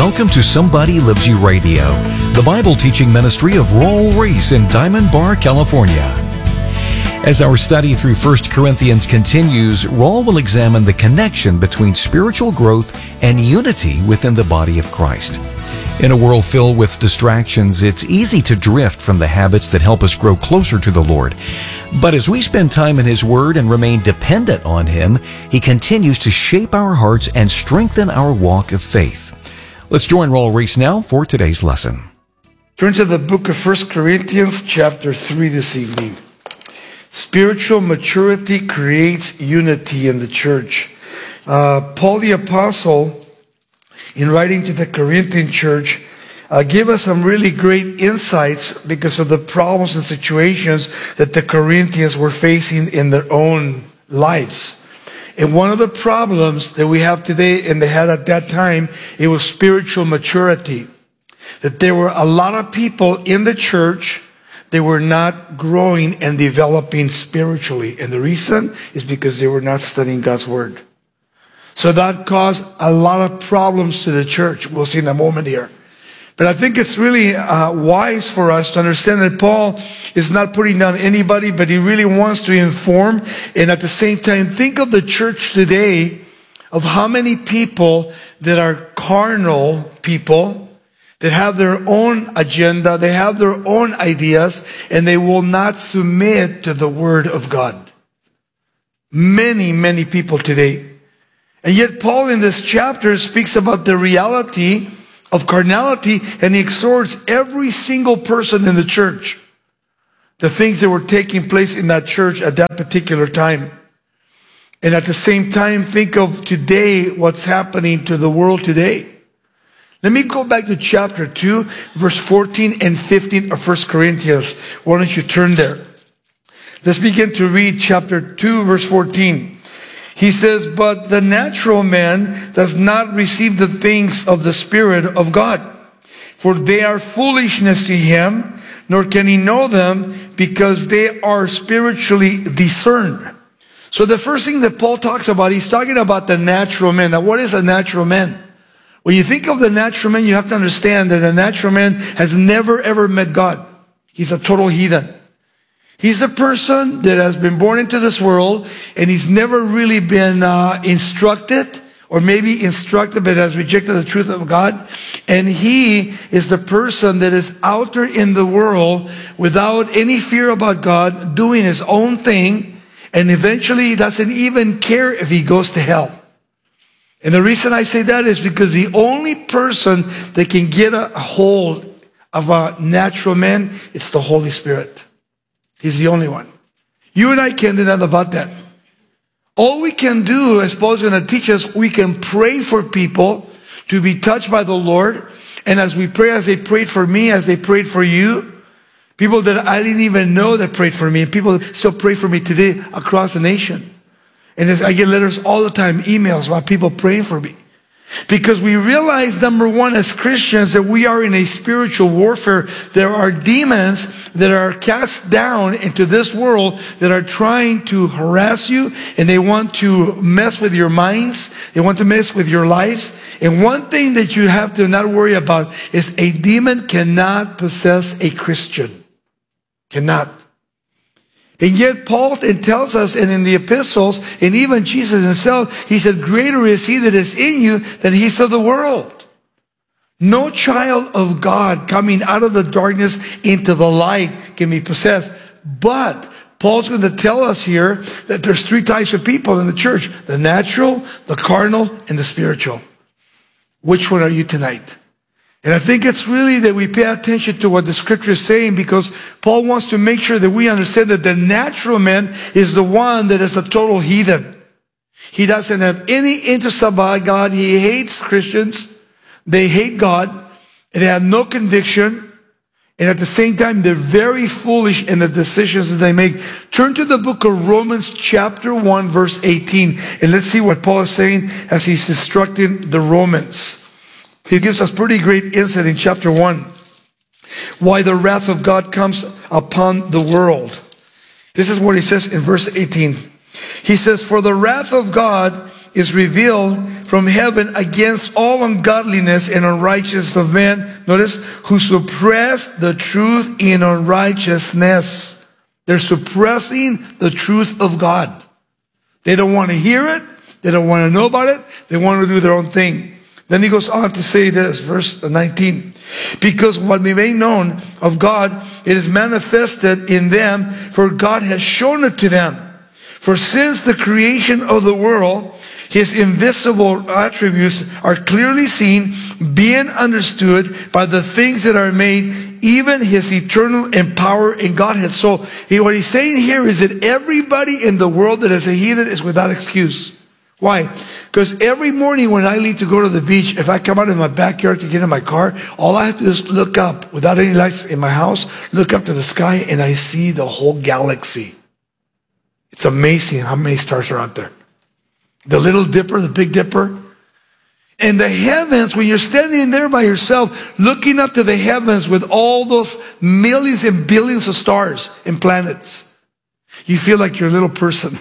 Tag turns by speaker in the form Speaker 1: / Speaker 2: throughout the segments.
Speaker 1: Welcome to Somebody Loves You Radio, the Bible teaching ministry of Raul Ries in Diamond Bar, California. As our study through 1 Corinthians continues, Raul will examine the connection between spiritual growth and unity within the body of Christ. In a world filled with distractions, it's easy to drift from the habits that help us grow closer to the Lord. But as we spend time in His Word and remain dependent on Him, He continues to shape our hearts and strengthen our walk of faith. Let's join Raul Ries now for today's lesson.
Speaker 2: Turn to the book of 1 Corinthians chapter 3 this evening. Spiritual maturity creates unity in the church. Paul the Apostle, in writing to the Corinthian church, gave us some really great insights because of the problems and situations that the Corinthians were facing in their own lives. And one of the problems that we have today and they had at that time, it was spiritual maturity. That there were a lot of people in the church, they were not growing and developing spiritually. And the reason is because they were not studying God's Word. So that caused a lot of problems to the church. We'll see in a moment here. But I think it's really wise for us to understand that Paul is not putting down anybody, but he really wants to inform. And at the same time, think of the church today, of how many people that are carnal people, that have their own agenda, they have their own ideas, and they will not submit to the Word of God. Many, many people today. And yet Paul in this chapter speaks about the reality of carnality, and he exhorts every single person in the church, the things that were taking place in that church at that particular time. And at the same time, think of today, what's happening to the world today. Let me go back to chapter 2, verse 14 and 15 of 1 Corinthians. Why don't you turn there? Let's begin to read chapter 2, verse 14. He says, "But the natural man does not receive the things of the Spirit of God, for they are foolishness to him, nor can he know them, because they are spiritually discerned." So the first thing that Paul talks about, he's talking about the natural man. Now, what is a natural man? When you think of the natural man, you have to understand that the natural man has never ever met God. He's a total heathen. He's the person that has been born into this world and he's never really been instructed, or maybe instructed but has rejected the truth of God. And he is the person that is out there in the world without any fear about God, doing his own thing, and eventually he doesn't even care if he goes to hell. And the reason I say that is because the only person that can get a hold of a natural man is the Holy Spirit. He's the only one. You and I can't do nothing about that. All we can do, as Paul's going to teach us, we can pray for people to be touched by the Lord. And as we pray, as they prayed for me, as they prayed for you, people that I didn't even know that prayed for me, and people still pray for me today across the nation. And I get letters all the time, emails about people praying for me. Because we realize, number one, as Christians, that we are in a spiritual warfare. There are demons that are cast down into this world that are trying to harass you, and they want to mess with your minds. They want to mess with your lives. And one thing that you have to not worry about is a demon cannot possess a Christian. Cannot. And yet Paul tells us, and in the epistles, and even Jesus himself, he said, "Greater is he that is in you than he is of the world." No child of God coming out of the darkness into the light can be possessed. But Paul's going to tell us here that there's three types of people in the church: the natural, the carnal, and the spiritual. Which one are you tonight? And I think it's really that we pay attention to what the scripture is saying, because Paul wants to make sure that we understand that the natural man is the one that is a total heathen. He doesn't have any interest about God. He hates Christians. They hate God. And they have no conviction. And at the same time, they're very foolish in the decisions that they make. Turn to the book of Romans chapter 1, verse 18. And let's see what Paul is saying as he's instructing the Romans. He gives us pretty great insight in chapter 1. Why the wrath of God comes upon the world. This is what he says in verse 18. He says, "For the wrath of God is revealed from heaven against all ungodliness and unrighteousness of men, notice, who suppress the truth in unrighteousness. They're suppressing the truth of God. They don't want to hear it. They don't want to know about it. They want to do their own thing. Then he goes on to say this, verse 19. Because what we made known of God, it is manifested in them, for God has shown it to them. For since the creation of the world, his invisible attributes are clearly seen, being understood by the things that are made, even his eternal and power in Godhead. So what he's saying here is that everybody in the world that is a heathen is without excuse. Why? Because every morning when I leave to go to the beach, if I come out in my backyard to get in my car, all I have to do is look up, without any lights in my house, look up to the sky, and I see the whole galaxy. It's amazing how many stars are out there. The Little Dipper, the Big Dipper. And the heavens, when you're standing there by yourself, looking up to the heavens with all those millions and billions of stars and planets, you feel like you're a little person.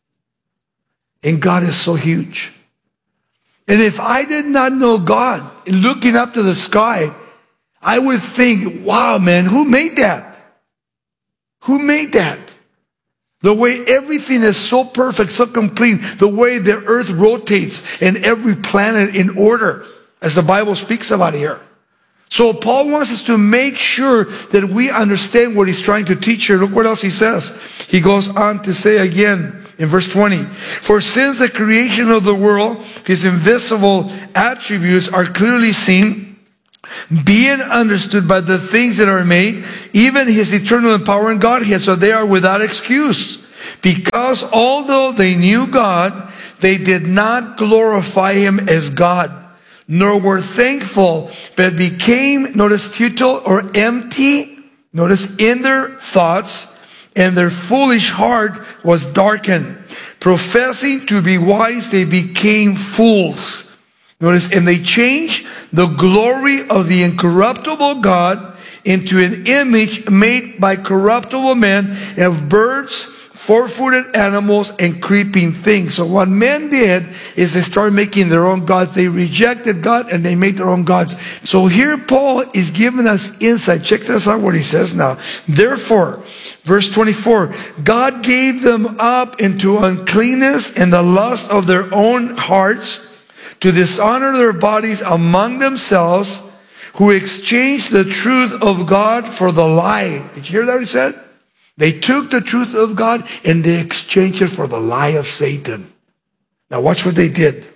Speaker 2: And God is so huge. And if I did not know God, and looking up to the sky, I would think, wow, man, who made that? Who made that? The way everything is so perfect, so complete, the way the earth rotates and every planet in order, as the Bible speaks about here. So Paul wants us to make sure that we understand what he's trying to teach here. Look what else he says. He goes on to say again in verse 20, for since the creation of the world, his invisible attributes are clearly seen, being understood by the things that are made, even his eternal and power in Godhead. So they are without excuse. Because although they knew God, they did not glorify him as God, nor were thankful, but became, notice, futile or empty, notice, in their thoughts, and their foolish heart was darkened. Professing to be wise, they became fools. Notice, and they changed the glory of the incorruptible God into an image made by corruptible men, of birds, four-footed animals, and creeping things. So what men did is they started making their own gods. They rejected God and they made their own gods. So here Paul is giving us insight. Check this out what he says now. Therefore, verse 24, God gave them up into uncleanness and the lust of their own hearts, to dishonor their bodies among themselves, who exchanged the truth of God for the lie. Did you hear that what he said? They took the truth of God and they exchanged it for the lie of Satan. Now watch what they did.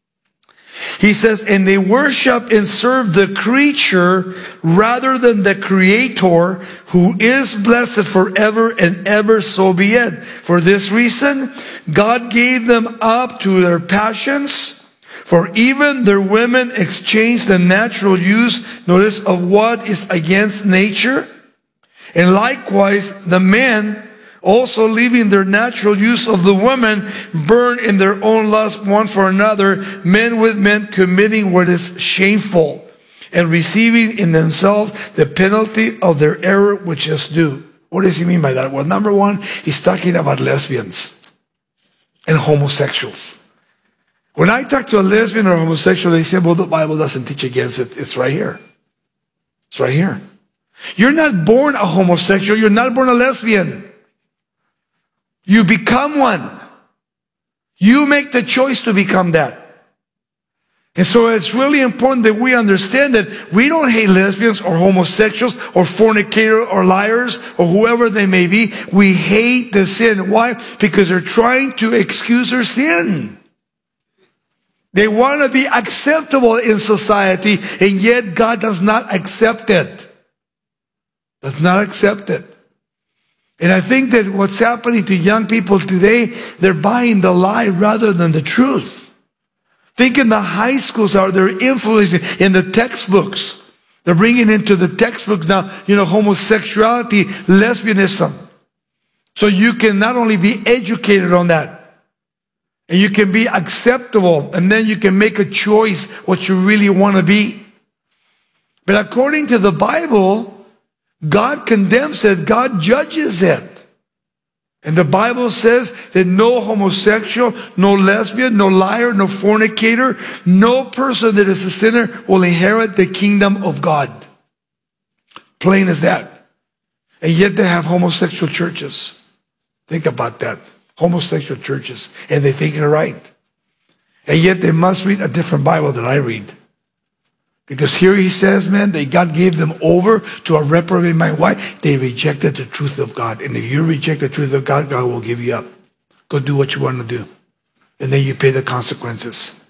Speaker 2: He says, and they worship and serve the creature rather than the Creator, who is blessed forever and ever, so be it. For this reason, God gave them up to their passions. For even their women exchange the natural use, notice, of what is against nature. And likewise, the men, also leaving their natural use of the woman, burn in their own lust one for another, men with men, committing what is shameful, and receiving in themselves the penalty of their error which is due. What does he mean by that? Well, number one, he's talking about lesbians and homosexuals. When I talk to a lesbian or homosexual, they say, well, the Bible doesn't teach against it. It's right here. It's right here. You're not born a homosexual. You're not born a lesbian. You become one. You make the choice to become that. And so it's really important that we understand that we don't hate lesbians or homosexuals or fornicators or liars or whoever they may be. We hate the sin. Why? Because they're trying to excuse their sin. They want to be acceptable in society, and yet God does not accept it. Does not accept it. And I think that what's happening to young people today, they're buying the lie rather than the truth. Think in the high schools, they're influencing in the textbooks. They're bringing into the textbooks now, homosexuality, lesbianism. So you can not only be educated on that, and you can be acceptable, and then you can make a choice what you really want to be. But according to the Bible, God condemns it. God judges it. And the Bible says that no homosexual, no lesbian, no liar, no fornicator, no person that is a sinner will inherit the kingdom of God. Plain as that. And yet they have homosexual churches. Think about that. Homosexual churches. And they think they're right. And yet they must read a different Bible than I read. Because here he says, man, that God gave them over to a reprobate mind. Why? They rejected the truth of God. And if you reject the truth of God, God will give you up. Go do what you want to do. And then you pay the consequences.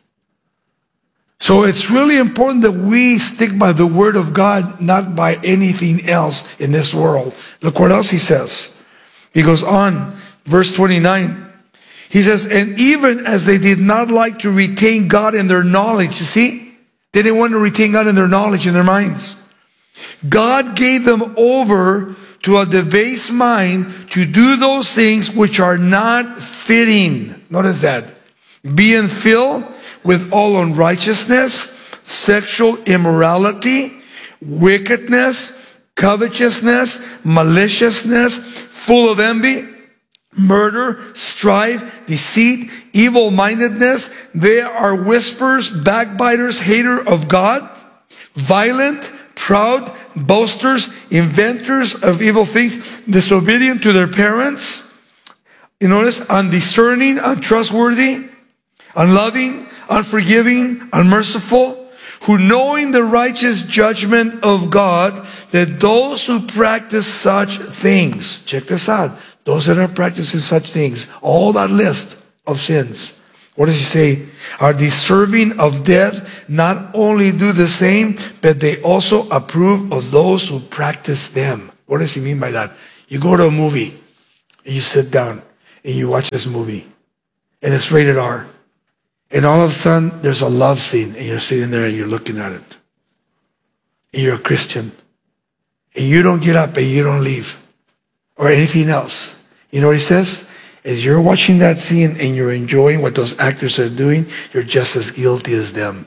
Speaker 2: So it's really important that we stick by the word of God, not by anything else in this world. Look what else he says. He goes on, verse 29. He says, and even as they did not like to retain God in their knowledge, you see? They didn't want to retain God in their knowledge, in their minds. God gave them over to a debased mind to do those things which are not fitting. Notice that. Being filled with all unrighteousness, sexual immorality, wickedness, covetousness, maliciousness, full of envy, murder, strife, deceit, evil-mindedness. They are whisperers, backbiters, hater of God, violent, proud, boasters, inventors of evil things, disobedient to their parents. You notice, undiscerning, untrustworthy, unloving, unforgiving, unmerciful, who knowing the righteous judgment of God, that those who practice such things, check this out, those that are practicing such things, all that list of sins, what does he say? Are deserving of death, not only do the same, but they also approve of those who practice them. What does he mean by that? You go to a movie, and you sit down, and you watch this movie, and it's rated R. And all of a sudden, there's a love scene, and you're sitting there and you're looking at it. And you're a Christian. And you don't get up and you don't leave. Or anything else. You know what he says? As you're watching that scene and you're enjoying what those actors are doing, you're just as guilty as them.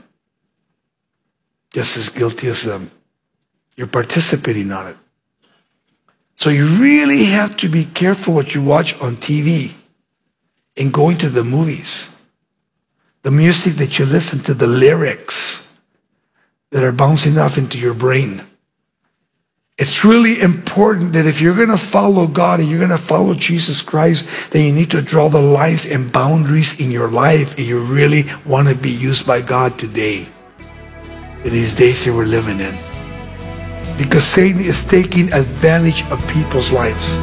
Speaker 2: Just as guilty as them. You're participating on it. So you really have to be careful what you watch on TV and going to the movies. The music that you listen to, the lyrics that are bouncing off into your brain. It's really important that if you're going to follow God and you're going to follow Jesus Christ, then you need to draw the lines and boundaries in your life if you really want to be used by God today, in these days that we're living in. Because Satan is taking advantage of people's lives.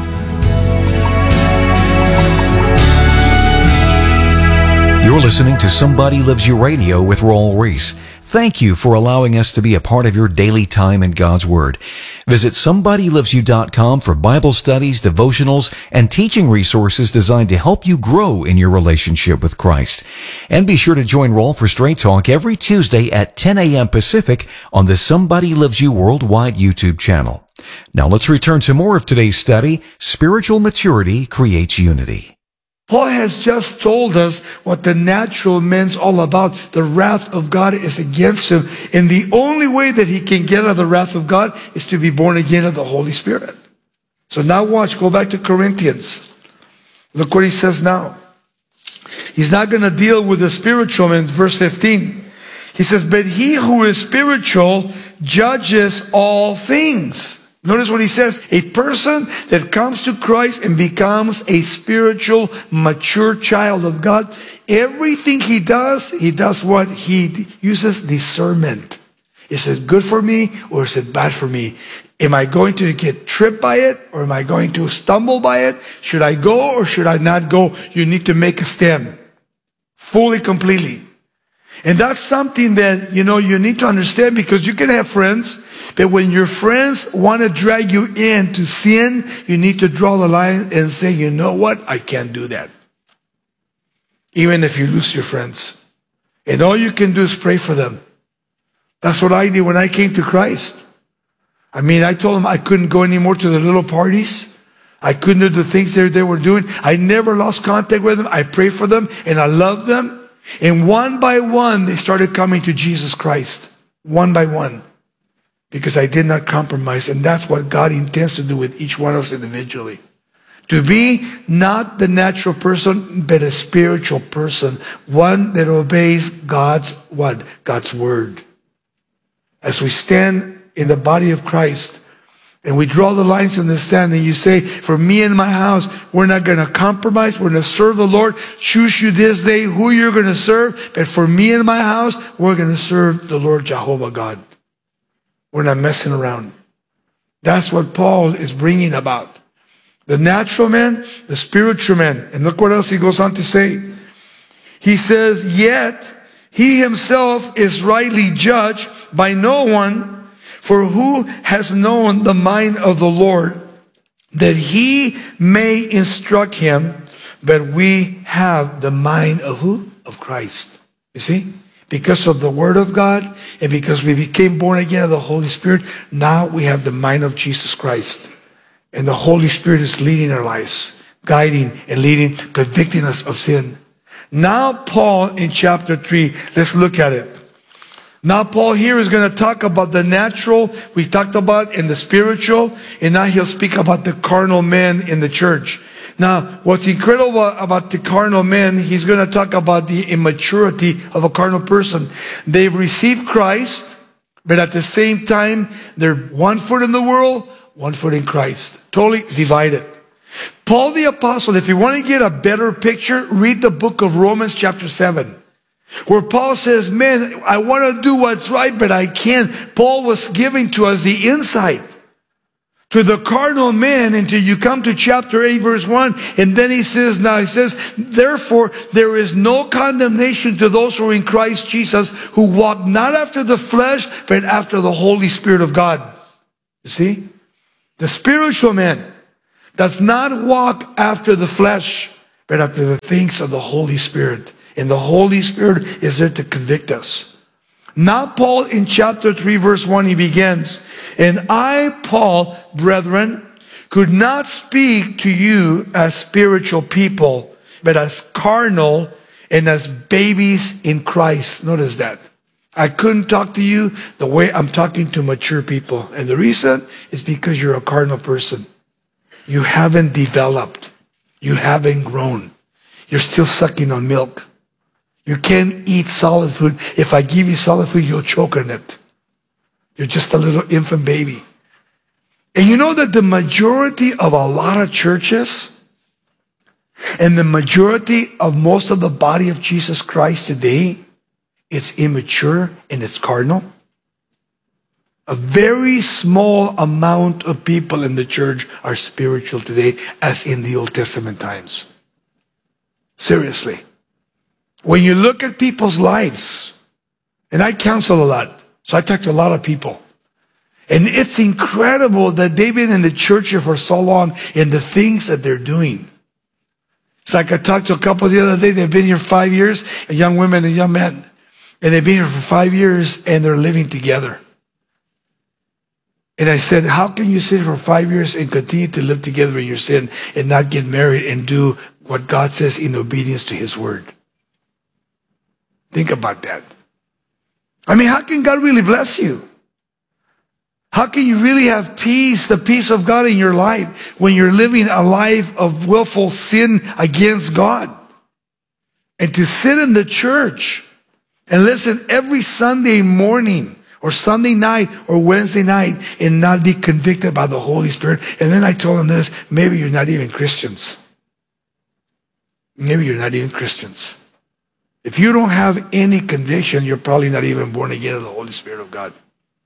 Speaker 1: You're listening to Somebody Loves You Radio with Raul Ries. Thank you for allowing us to be a part of your daily time in God's Word. Visit somebodylovesyou.com for Bible studies, devotionals, and teaching resources designed to help you grow in your relationship with Christ. And be sure to join Raul for Straight Talk every Tuesday at 10 a.m. Pacific on the Somebody Loves You Worldwide YouTube channel. Now let's return to more of today's study, Spiritual Maturity Creates Unity.
Speaker 2: Paul has just told us what the natural man's all about. The wrath of God is against him. And the only way that he can get out of the wrath of God is to be born again of the Holy Spirit. So now watch, go back to Corinthians. Look what he says now. He's not going to deal with the spiritual man, verse 15. He says, but he who is spiritual judges all things. Notice what he says, a person that comes to Christ and becomes a spiritual, mature child of God, everything he does what? He uses discernment. Is it good for me or is it bad for me? Am I going to get tripped by it or am I going to stumble by it? Should I go or should I not go? You need to make a stand. Fully, completely. And that's something that, you need to understand, because you can have friends, but when your friends want to drag you in to sin, you need to draw the line and say, you know what? I can't do that. Even if you lose your friends. And all you can do is pray for them. That's what I did when I came to Christ. I told them I couldn't go anymore to the little parties. I couldn't do the things that they were doing. I never lost contact with them. I prayed for them and I loved them. And one by one, they started coming to Jesus Christ. One by one. Because I did not compromise. And that's what God intends to do with each one of us individually. To be not the natural person, but a spiritual person. One that obeys God's what? God's word. As we stand in the body of Christ, and we draw the lines in the sand, and you say, for me and my house, we're not going to compromise. We're going to serve the Lord. Choose you this day who you're going to serve. But for me and my house, we're going to serve the Lord Jehovah God. We're not messing around. That's what Paul is bringing about. The natural man, the spiritual man. And look what else he goes on to say. He says, yet he himself is rightly judged by no one. For who has known the mind of the Lord, that he may instruct him? But we have the mind of who? Of Christ. You see? Because of the word of God, and because we became born again of the Holy Spirit, now we have the mind of Jesus Christ. And the Holy Spirit is leading our lives, guiding and leading, convicting us of sin. Now Paul in chapter 3, let's look at it. Now Paul here is going to talk about the natural, we talked about, and the spiritual, and now he'll speak about the carnal man in the church. Now, what's incredible about the carnal man, he's going to talk about the immaturity of a carnal person. They've received Christ, but at the same time, they're 1 foot in the world, 1 foot in Christ. Totally divided. Paul the Apostle, if you want to get a better picture, read the book of Romans chapter 7. Where Paul says, man, I want to do what's right, but I can't. Paul was giving to us the insight to the carnal man until you come to chapter 8, verse 1. And then he says, therefore, there is no condemnation to those who are in Christ Jesus, who walk not after the flesh, but after the Holy Spirit of God. You see? The spiritual man does not walk after the flesh, but after the things of the Holy Spirit. And the Holy Spirit is there to convict us. Now Paul in chapter 3 verse 1 he begins, and I, Paul, brethren, could not speak to you as spiritual people, but as carnal and as babies in Christ. Notice that. I couldn't talk to you the way I'm talking to mature people. And the reason is because you're a carnal person. You haven't developed. You haven't grown. You're still sucking on milk. You can't eat solid food. If I give you solid food, you'll choke on it. You're just a little infant baby. And you know that the majority of a lot of churches and the majority of most of the body of Jesus Christ today, it's immature and it's carnal. A very small amount of people in the church are spiritual today, as in the Old Testament times. Seriously. When you look at people's lives, and I counsel a lot, so I talk to a lot of people. And it's incredible that they've been in the church here for so long and the things that they're doing. It's like I talked to a couple the other day, they've been here 5 years, a young woman and young men. And they've been here for 5 years and they're living together. And I said, how can you sit for 5 years and continue to live together in your sin and not get married and do what God says in obedience to His word? Think about that. I mean, how can God really bless you? How can you really have peace, the peace of God in your life, when you're living a life of willful sin against God? And to sit in the church and listen every Sunday morning or Sunday night or Wednesday night and not be convicted by the Holy Spirit. And then I told them this, maybe you're not even Christians. Maybe you're not even Christians. If you don't have any conviction, you're probably not even born again of the Holy Spirit of God.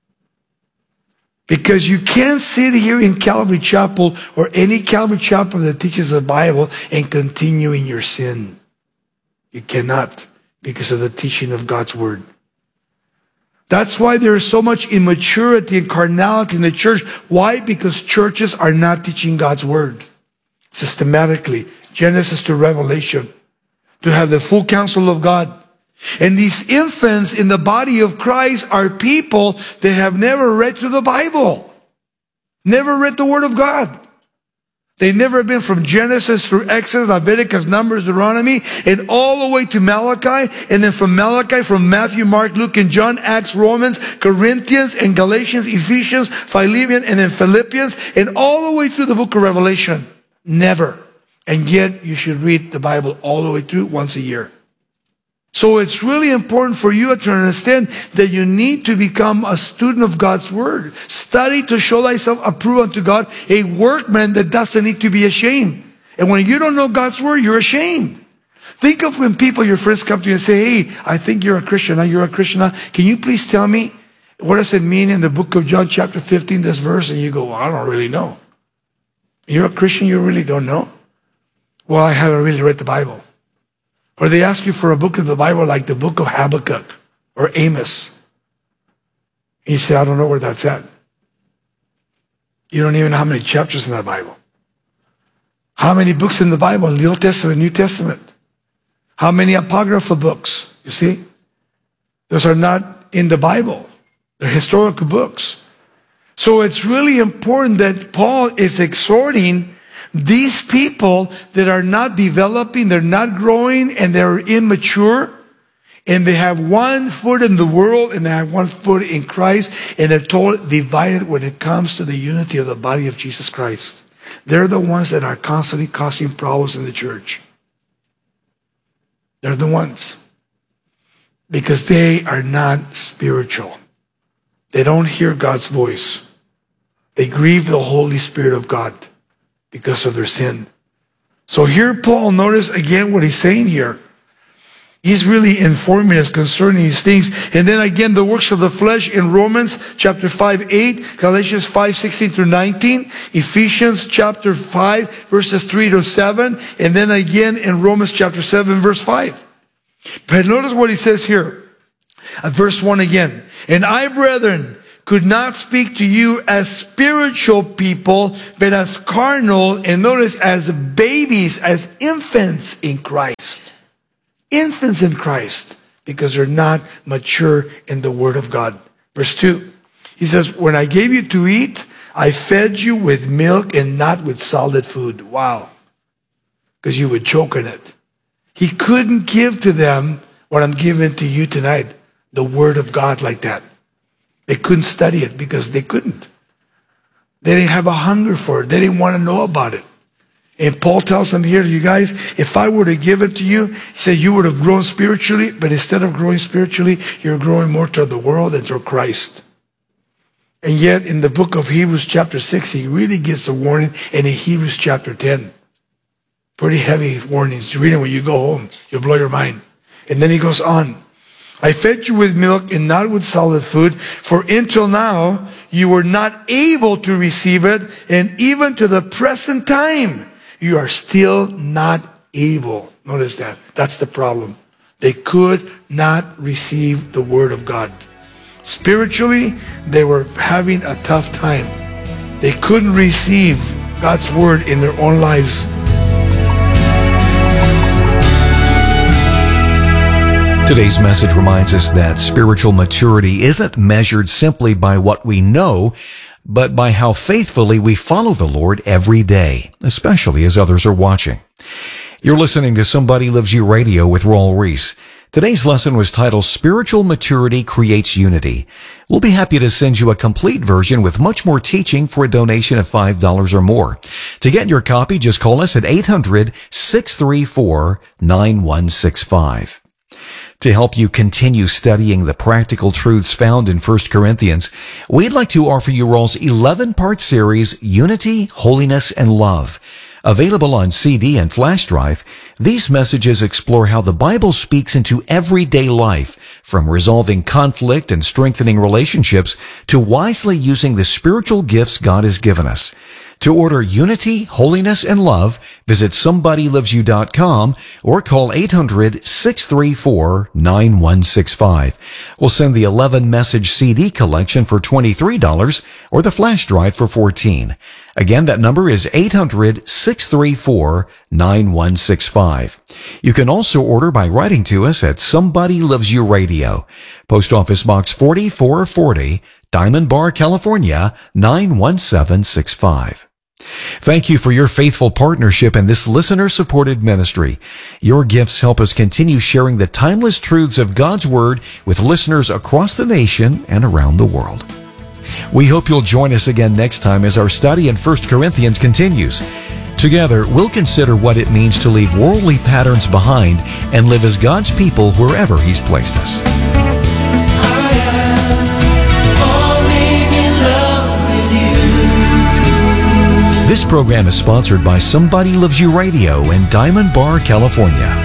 Speaker 2: Because you can't sit here in Calvary Chapel or any Calvary Chapel that teaches the Bible and continue in your sin. You cannot, because of the teaching of God's word. That's why there is so much immaturity and carnality in the church. Why? Because churches are not teaching God's word systematically, Genesis to Revelation, to have the full counsel of God. And these infants in the body of Christ are people that have never read through the Bible, never read the Word of God. They've never been from Genesis through Exodus, Leviticus, Numbers, Deuteronomy, and all the way to Malachi. And then from Malachi, from Matthew, Mark, Luke, and John, Acts, Romans, Corinthians, and Galatians, Ephesians, Philemon, and then Philippians, and all the way through the book of Revelation. Never. And yet you should read the Bible all the way through once a year. So it's really important for you to understand that you need to become a student of God's Word. Study to show thyself approved unto God, a workman that doesn't need to be ashamed. And when you don't know God's Word, you're ashamed. Think of when people, your friends, come to you and say, hey, I think you're a Christian. You're a Christian. Can you please tell me, what does it mean in the book of John chapter 15, this verse? And you go, well, I don't really know. You're a Christian, you really don't know? Well, I haven't really read the Bible. Or they ask you for a book of the Bible like the book of Habakkuk or Amos. And you say, I don't know where that's at. You don't even know how many chapters in that Bible. How many books in the Bible, in the Old Testament, New Testament? How many apocryphal books? You see? Those are not in the Bible. They're historical books. So it's really important that Paul is exhorting these people that are not developing, they're not growing, and they're immature, and they have one foot in the world and they have one foot in Christ, and they're totally divided when it comes to the unity of the body of Jesus Christ. They're the ones that are constantly causing problems in the church. They're the ones. Because they are not spiritual. They don't hear God's voice. They grieve the Holy Spirit of God because of their sin. So here Paul, notice again what he's saying here. He's really informing us concerning these things. And then again, the works of the flesh in Romans chapter 5:8, Galatians 5:16 through 19, Ephesians chapter 5, verses 3 to 7, and then again in Romans chapter 7, verse 5. But notice what he says here. At verse 1 again. And I, brethren, could not speak to you as spiritual people, but as carnal, and notice, as babies, as infants in Christ. Infants in Christ, because they're not mature in the Word of God. Verse 2, he says, when I gave you to eat, I fed you with milk and not with solid food. Wow. Because you would choke on it. He couldn't give to them what I'm giving to you tonight, the Word of God like that. They couldn't study it because they couldn't. They didn't have a hunger for it. They didn't want to know about it. And Paul tells them here, you guys, if I were to give it to you, he said you would have grown spiritually, but instead of growing spiritually, you're growing more toward the world and toward Christ. And yet in the book of Hebrews chapter 6, he really gives a warning, and in Hebrews chapter 10, pretty heavy warnings. Read it when you go home. You'll blow your mind. And then he goes on. I fed you with milk and not with solid food, for until now you were not able to receive it, and even to the present time you are still not able. Notice that. That's the problem. They could not receive the Word of God. Spiritually, they were having a tough time. They couldn't receive God's Word in their own lives.
Speaker 1: Today's message reminds us that spiritual maturity isn't measured simply by what we know, but by how faithfully we follow the Lord every day, especially as others are watching. You're listening to Somebody Loves You Radio with Raul Ries. Today's lesson was titled Spiritual Maturity Creates Unity. We'll be happy to send you a complete version with much more teaching for a donation of $5 or more. To get your copy, just call us at 800-634-9165. To help you continue studying the practical truths found in 1 Corinthians, we'd like to offer you Raul's 11-part series, Unity, Holiness, and Love. Available on CD and flash drive, these messages explore how the Bible speaks into everyday life, from resolving conflict and strengthening relationships to wisely using the spiritual gifts God has given us. To order Unity, Holiness, and Love, visit SomebodyLovesYou.com or call 800-634-9165. We'll send the 11-message CD collection for $23 or the flash drive for $14. Again, that number is 800-634-9165. You can also order by writing to us at Somebody Loves You Radio, Post Office Box 4440, Diamond Bar, California, 91765. Thank you for your faithful partnership in this listener-supported ministry. Your gifts help us continue sharing the timeless truths of God's Word with listeners across the nation and around the world. We hope you'll join us again next time as our study in 1 Corinthians continues. Together, we'll consider what it means to leave worldly patterns behind and live as God's people wherever He's placed us. This program is sponsored by Somebody Loves You Radio in Diamond Bar, California.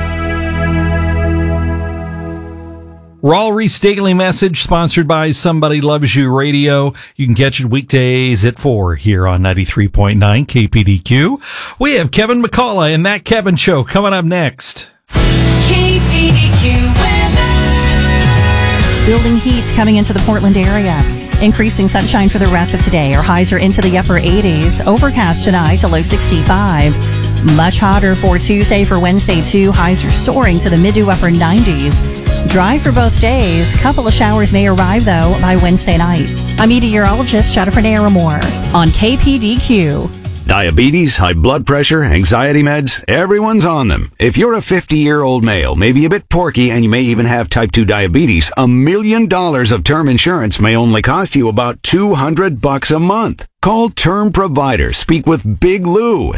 Speaker 3: Raul Ries Daily Message, sponsored by Somebody Loves You Radio. You can catch it weekdays at 4 here on 93.9 KPDQ. We have Kevin McCullough and That Kevin Show coming up next.
Speaker 4: KPDQ weather.
Speaker 5: Building heat coming into the Portland area. Increasing sunshine for the rest of today. Our highs are into the upper 80s. Overcast tonight, a low 65. Much hotter for Tuesday. For Wednesday, too. Highs are soaring to the mid to upper 90s. Dry for both days. Couple of showers may arrive, though, by Wednesday night. I'm meteorologist Jennifer Naramore on KPDQ.
Speaker 6: Diabetes, high blood pressure, anxiety meds, everyone's on them. If you're a 50-year-old male, maybe a bit porky, and you may even have type 2 diabetes, $1 million of term insurance may only cost you about $200 a month. Call Term Provider. Speak with Big Lou at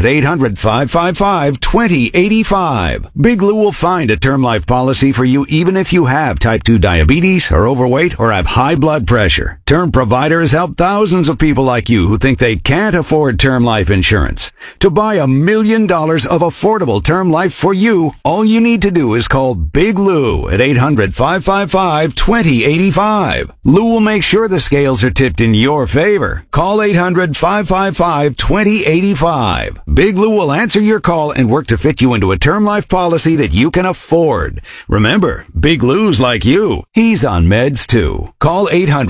Speaker 6: 800-555-2085. Big Lou will find a term life policy for you even if you have type 2 diabetes, are overweight, or have high blood pressure. Term Provider has helped thousands of people like you who think they can't afford term life insurance. To buy $1 million of affordable term life for you, all you need to do is call Big Lou at 800-555-2085. Lou will make sure the scales are tipped in your favor. Call 800-555-2085. Big Lou will answer your call and work to fit you into a term life policy that you can afford. Remember, Big Lou's like you. He's on meds too. Call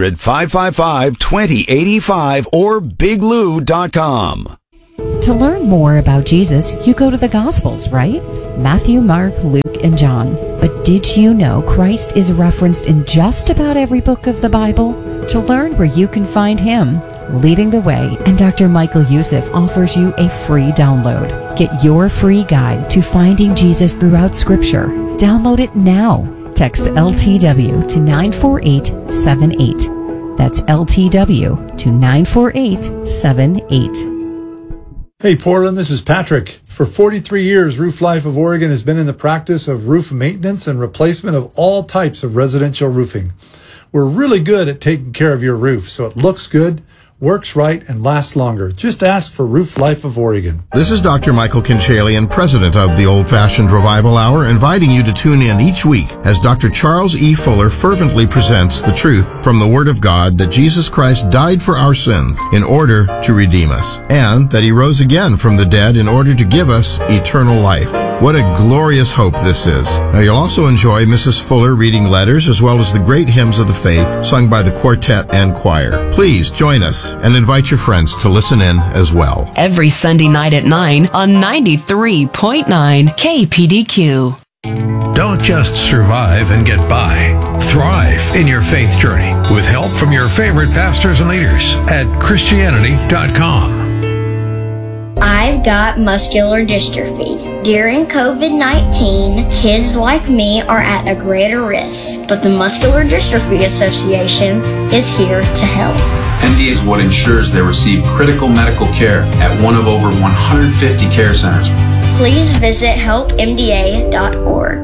Speaker 6: 800-555-2085 or biglou.com.
Speaker 7: To learn more about Jesus, you go to the Gospels, right? Matthew, Mark, Luke, and John. But did you know Christ is referenced in just about every book of the Bible? To learn where you can find Him, Leading the Way, and Dr. Michael Youssef offers you a free download. Get your free guide to finding Jesus throughout Scripture. Download it now. Text LTW to 94878. That's LTW to 94878.
Speaker 8: Hey Portland, this is Patrick. For 43 years, Roof Life of Oregon has been in the practice of roof maintenance and replacement of all types of residential roofing. We're really good at taking care of your roof so it looks good, works right, and lasts longer. Just ask for Roof Life of Oregon.
Speaker 9: This is Dr. Michael Kinchalian, president of the Old Fashioned Revival Hour, inviting you to tune in each week as Dr. Charles E. Fuller fervently presents the truth from the Word of God that Jesus Christ died for our sins in order to redeem us, and that He rose again from the dead in order to give us eternal life. What a glorious hope this is. Now, you'll also enjoy Mrs. Fuller reading letters as well as the great hymns of the faith sung by the quartet and choir. Please join us and invite your friends to listen in as well.
Speaker 10: Every Sunday night at 9 on 93.9 KPDQ.
Speaker 11: Don't just survive and get by. Thrive in your faith journey with help from your favorite pastors and leaders at Christianity.com.
Speaker 12: I've got muscular dystrophy. During COVID-19, kids like me are at a greater risk, but the Muscular Dystrophy Association is here to help.
Speaker 13: MDA is what ensures they receive critical medical care at one of over 150 care centers.
Speaker 12: Please visit helpmda.org.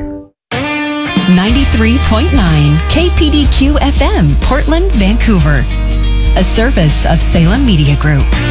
Speaker 10: 93.9 KPDQ FM, Portland, Vancouver. A service of Salem Media Group.